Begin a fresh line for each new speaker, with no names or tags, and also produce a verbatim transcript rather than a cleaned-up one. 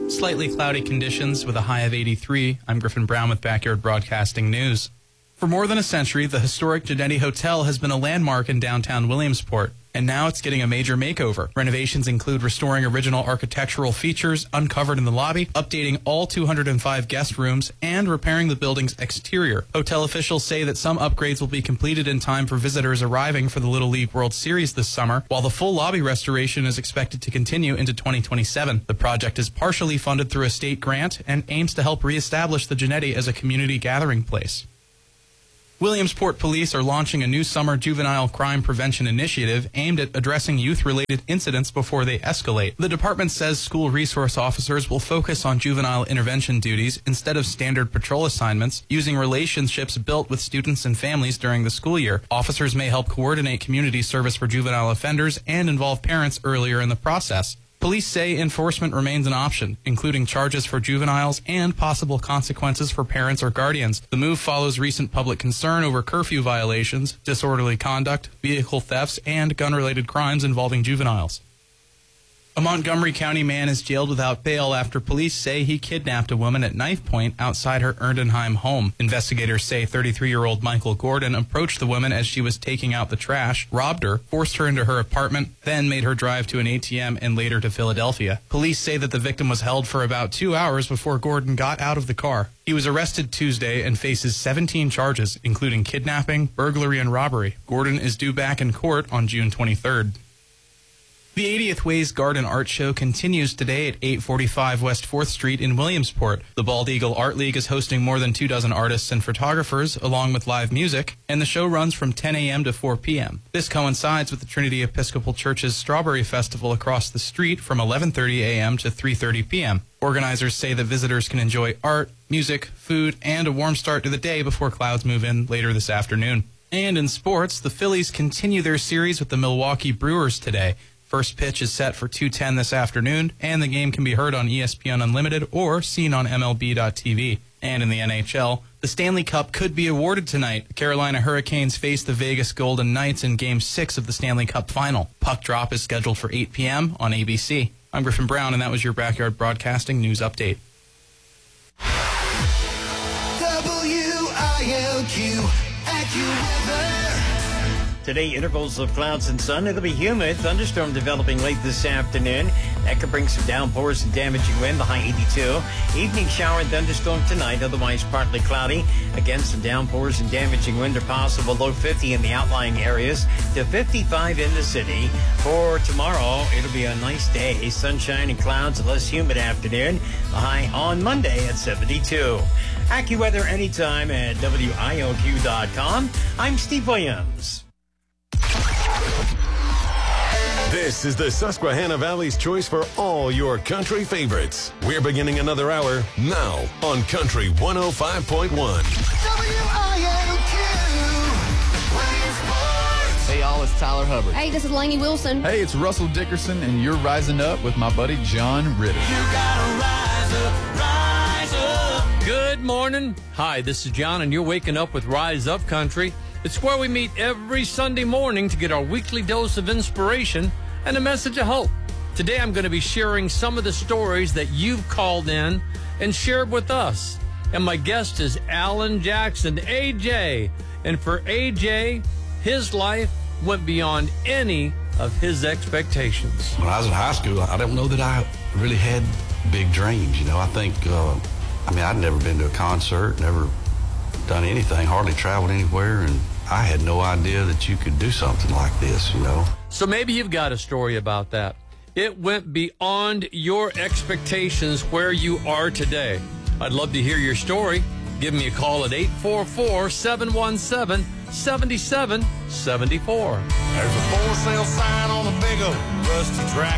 Slightly cloudy conditions with a high of eighty-three. I'm Griffin Brown with Backyard Broadcasting News. For more than a century, the historic Genetti Hotel has been a landmark in downtown Williamsport, and now it's getting a major makeover. Renovations include restoring original architectural features uncovered in the lobby, updating all two hundred five guest rooms, and repairing the building's exterior. Hotel officials say that some upgrades will be completed in time for visitors arriving for the Little League World Series this summer, while the full lobby restoration is expected to continue into twenty twenty-seven. The project is partially funded through a state grant and aims to help reestablish the Genetti as a community gathering place. Williamsport police are launching a new summer juvenile crime prevention initiative aimed at addressing youth-related incidents before they escalate. The department says school resource officers will focus on juvenile intervention duties instead of standard patrol assignments, using relationships built with students and families during the school year. Officers may help coordinate community service for juvenile offenders and involve parents earlier in the process. Police say enforcement remains an option, including charges for juveniles and possible consequences for parents or guardians. The move follows recent public concern over curfew violations, disorderly conduct, vehicle thefts, and gun-related crimes involving juveniles. A Montgomery County man is jailed without bail after police say he kidnapped a woman at knife point outside her Erdenheim home. Investigators say thirty-three-year-old Michael Gordon approached the woman as she was taking out the trash, robbed her, forced her into her apartment, then made her drive to an A T M and later to Philadelphia. Police say that the victim was held for about two hours before Gordon got out of the car. He was arrested Tuesday and faces seventeen charges, including kidnapping, burglary, and robbery. Gordon is due back in court on June twenty-third. The eightieth Ways Garden Art Show continues today at eight forty-five West fourth Street in Williamsport. The Bald Eagle Art League is hosting more than two dozen artists and photographers, along with live music, and the show runs from ten a.m. to four p.m. This coincides with the Trinity Episcopal Church's Strawberry Festival across the street from eleven thirty a.m. to three thirty p.m. Organizers say that visitors can enjoy art, music, food, and a warm start to the day before clouds move in later this afternoon. And in sports, the Phillies continue their series with the Milwaukee Brewers today. First pitch is set for two ten this afternoon, and the game can be heard on E S P N Unlimited or seen on M L B dot T V. And in the N H L, the Stanley Cup could be awarded tonight. The Carolina Hurricanes face the Vegas Golden Knights in Game six of the Stanley Cup Final. Puck drop is scheduled for eight p.m. on A B C. I'm Griffin Brown, and that was your Backyard Broadcasting News Update.
W I L Q, AccuWeather.
Today, intervals of clouds and sun. It'll be humid. Thunderstorm developing late this afternoon. That could bring some downpours and damaging wind, the high eighty-two. Evening shower and thunderstorm tonight, otherwise partly cloudy. Again, some downpours and damaging wind are possible. Low fifty in the outlying areas to fifty-five in the city. For tomorrow, it'll be a nice day. Sunshine and clouds, a less humid afternoon. The high on Monday at seventy-two. AccuWeather anytime at W I L Q dot com. I'm Steve Williams.
This is the Susquehanna Valley's choice for all your country favorites. We're beginning another hour now on Country one oh five point one.
W I L Q,
Hey, y'all, it's Tyler Hubbard.
Hey, this is Lainey Wilson.
Hey, it's Russell Dickerson, and you're rising up with my buddy John Ritter.
You gotta rise up, rise up.
Good morning. Hi, this is John, and you're waking up with Rise Up Country. It's where we meet every Sunday morning to get our weekly dose of inspiration and a message of hope. Today, I'm going to be sharing some of the stories that you've called in and shared with us. And my guest is Alan Jackson, A J. And for A J, his life went beyond any of his expectations.
When I was in high school, I don't know that I really had big dreams. You know, I think, uh, I mean, I'd never been to a concert, never done anything, hardly traveled anywhere, and I had no idea that you could do something like this, you know.
So maybe you've got a story about that. It went beyond your expectations where you are today. I'd love to hear your story. Give me a call at eight four four, seven one seven, seven seven seven four.
There's a for sale sign on a big old rusty track.